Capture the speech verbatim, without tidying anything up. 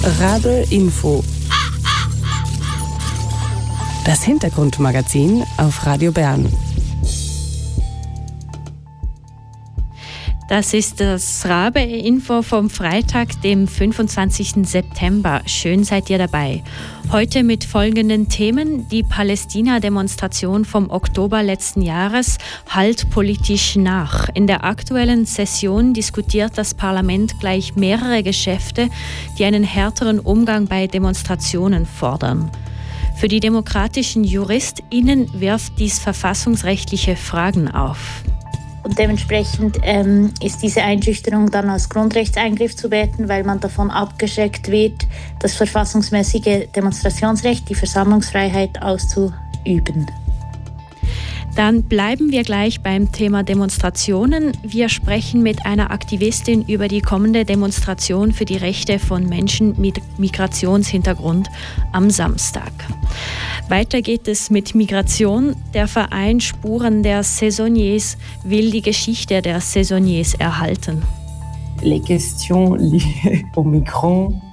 Rabe Info. Das Hintergrundmagazin auf Radio Bern. Das ist das Rabe-Info vom Freitag, dem fünfundzwanzigsten September. Schön seid ihr dabei. Heute mit folgenden Themen. Die Palästina-Demonstration vom Oktober letzten Jahres hallt politisch nach. In der aktuellen Session diskutiert das Parlament gleich mehrere Geschäfte, die einen härteren Umgang bei Demonstrationen fordern. Für die demokratischen JuristInnen wirft dies verfassungsrechtliche Fragen auf. Und dementsprechend ähm, ist diese Einschüchterung dann als Grundrechtseingriff zu werten, weil man davon abgeschreckt wird, das verfassungsmäßige Demonstrationsrecht, die Versammlungsfreiheit auszuüben. Dann bleiben wir gleich beim Thema Demonstrationen. Wir sprechen mit einer Aktivistin über die kommende Demonstration für die Rechte von Menschen mit Migrationshintergrund am Samstag. Weiter geht es mit Migration. Der Verein Spuren der Saisonniers will die Geschichte der Saisonniers erhalten. Les questions liées aux migrants